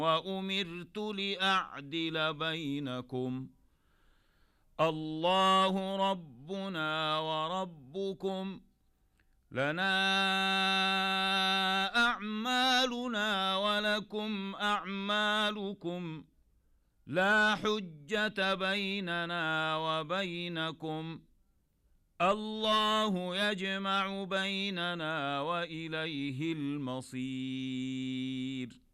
وأمرت لأعدل بينكم الله ربنا وربكم لنا أعمالنا ولكم أعمالكم لا حجة بيننا وبينكم الله يجمع بيننا وإليه المصير.